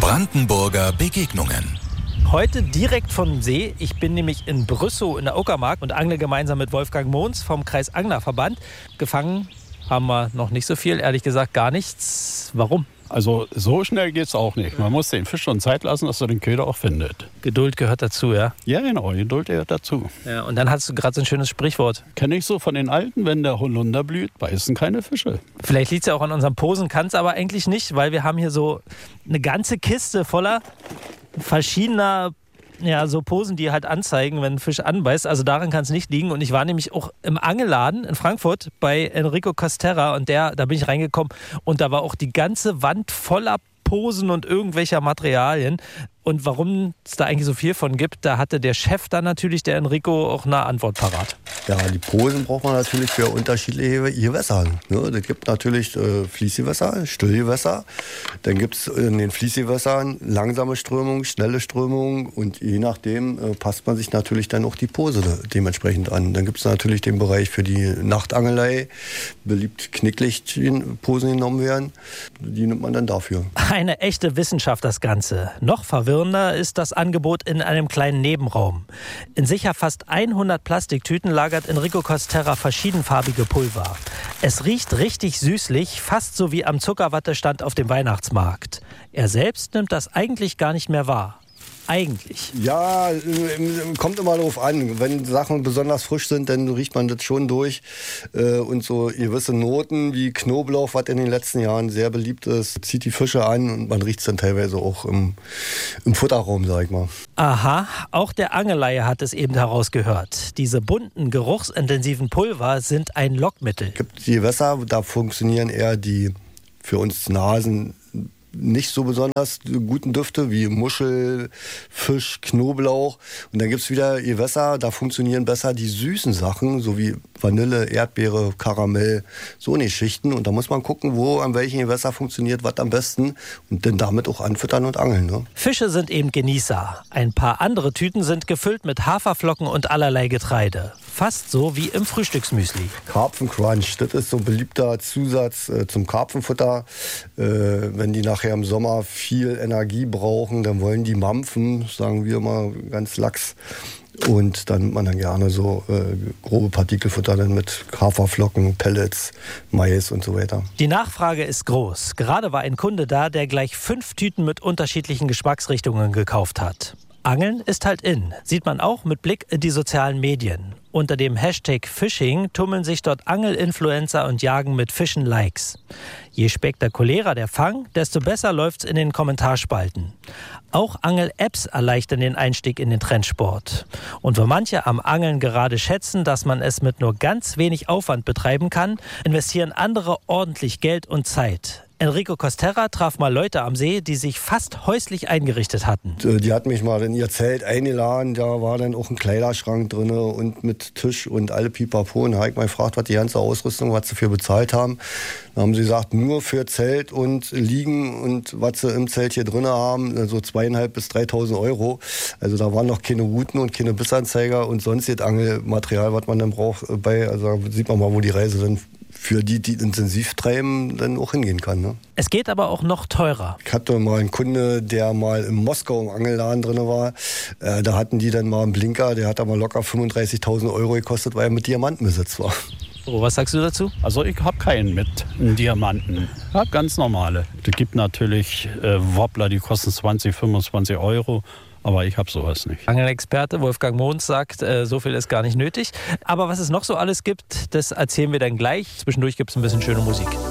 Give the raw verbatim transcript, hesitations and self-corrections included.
Brandenburger Begegnungen. Heute direkt vom See. Ich bin nämlich in Brüssow in der Uckermark und angle gemeinsam mit Wolfgang Mohns vom Kreis Anglerverband. Gefangen haben wir noch nicht so viel, ehrlich gesagt gar nichts. Warum? Also so schnell geht's auch nicht. Man muss den Fisch schon Zeit lassen, dass er den Köder auch findet. Geduld gehört dazu, ja? Ja, genau, Geduld gehört dazu. Ja, und dann hast du gerade so ein schönes Sprichwort. Kenne ich so von den Alten, wenn der Holunder blüht, beißen keine Fische. Vielleicht liegt es ja auch an unseren Posen, kann es aber eigentlich nicht, weil wir haben hier so eine ganze Kiste voller verschiedener ja, so Posen, die halt anzeigen, wenn ein Fisch anbeißt. Also daran kann es nicht liegen. Und ich war nämlich auch im Angelladen in Frankfurt bei Enrico Costerra und der, da bin ich reingekommen und da war auch die ganze Wand voller Posen und irgendwelcher Materialien. Und warum es da eigentlich so viel von gibt, da hatte der Chef dann natürlich, der Enrico, auch eine Antwort parat. Ja, die Posen braucht man natürlich für unterschiedliche Gewässer. Ne? Es gibt natürlich äh, Fließgewässer, Stillgewässer. Dann gibt es in den Fließgewässern langsame Strömung, schnelle Strömung. Und je nachdem äh, passt man sich natürlich dann auch die Pose dementsprechend an. Dann gibt es natürlich den Bereich für die Nachtangelei, beliebt Knicklichtposen genommen werden. Die nimmt man dann dafür. Eine echte Wissenschaft das Ganze. Noch verwirrender ist das Angebot in einem kleinen Nebenraum. In sicher fast hundert Plastiktüten lagert Enrico Costerra verschiedenfarbige Pulver. Es riecht richtig süßlich, fast so wie am Zuckerwattestand auf dem Weihnachtsmarkt. Er selbst nimmt das eigentlich gar nicht mehr wahr. Eigentlich. Ja, kommt immer darauf an. Wenn Sachen besonders frisch sind, dann riecht man das schon durch. Und so gewisse Noten wie Knoblauch, was in den letzten Jahren sehr beliebt ist, zieht die Fische an und man riecht es dann teilweise auch im, im Futterraum, sag ich mal. Aha, auch der Angelleihe hat es eben herausgehört. Diese bunten, geruchsintensiven Pulver sind ein Lockmittel. Es gibt Gewässer, da funktionieren eher die für uns Nasen nicht so besonders guten Düfte wie Muschel, Fisch, Knoblauch. Und dann gibt es wieder Gewässer, da funktionieren besser die süßen Sachen, so wie Vanille, Erdbeere, Karamell, so eine Schichten. Und da muss man gucken, wo an welchen Gewässer funktioniert was am besten und dann damit auch anfüttern und angeln. Ne? Fische sind eben Genießer. Ein paar andere Tüten sind gefüllt mit Haferflocken und allerlei Getreide. Fast so wie im Frühstücksmüsli. Karpfencrunch, das ist so ein beliebter Zusatz äh, zum Karpfenfutter. Äh, wenn die nachher im Sommer viel Energie brauchen, dann wollen die mampfen, sagen wir mal ganz lax. Und dann nimmt man dann gerne so äh, grobe Partikelfutter dann mit Haferflocken, Pellets, Mais und so weiter. Die Nachfrage ist groß. Gerade war ein Kunde da, der gleich fünf Tüten mit unterschiedlichen Geschmacksrichtungen gekauft hat. Angeln ist halt in. Sieht man auch mit Blick in die sozialen Medien. Unter dem Hashtag Fishing tummeln sich dort Angelinfluencer und jagen mit Fischen Likes. Je spektakulärer der Fang, desto besser läuft's in den Kommentarspalten. Auch Angel-Apps erleichtern den Einstieg in den Trendsport. Und wo manche am Angeln gerade schätzen, dass man es mit nur ganz wenig Aufwand betreiben kann, investieren andere ordentlich Geld und Zeit. Enrico Costerra traf mal Leute am See, die sich fast häuslich eingerichtet hatten. Die hat mich mal in ihr Zelt eingeladen, da war dann auch ein Kleiderschrank drin und mit Tisch und alle Pipapo. Und da habe ich mal gefragt, was die ganze Ausrüstung, was sie für bezahlt haben. Dann haben sie gesagt, nur für Zelt und Liegen und was sie im Zelt hier drin haben, so zweieinhalb bis dreitausend Euro. Also da waren noch keine Routen und keine Bissanzeiger und sonstiges Angelmaterial, was man dann braucht bei. Also da sieht man mal, wo die Reise dann für die, die intensiv treiben, dann auch hingehen kann. Ne? Es geht aber auch noch teurer. Ich hatte mal einen Kunde, der mal in Moskau im Angelladen drin war. Äh, da hatten die dann mal einen Blinker, der hat da mal locker fünfunddreißigtausend Euro gekostet, weil er mit Diamanten besetzt war. Oh, was sagst du dazu? Also ich habe keinen mit einem Diamanten. Ich habe ganz normale. Es gibt natürlich äh, Wobbler, die kosten zwanzig, fünfundzwanzig Euro. Aber ich habe sowas nicht. Angelexperte Wolfgang Mohns sagt, äh, so viel ist gar nicht nötig. Aber was es noch so alles gibt, das erzählen wir dann gleich. Zwischendurch gibt es ein bisschen schöne Musik.